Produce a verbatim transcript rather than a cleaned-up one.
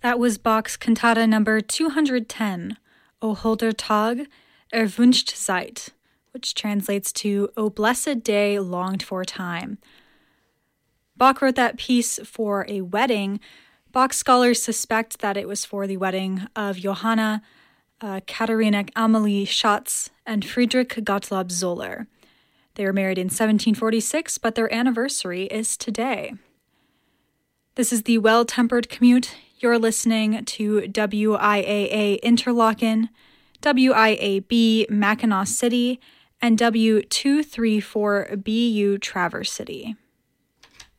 That was Bach's cantata number two hundred ten, O Holder Tag, Erwünscht Zeit, which translates to O Blessed Day, Longed For Time. Bach wrote that piece for a wedding. Bach scholars suspect that it was for the wedding of Johanna uh, Katharina Amalie Schatz and Friedrich Gottlob Zoller. They were married in seventeen forty-six, but their anniversary is today. This is the Well-Tempered Commute. You're listening to W I A A Interlaken, W I A B Mackinac City, and W two thirty-four B U Traverse City.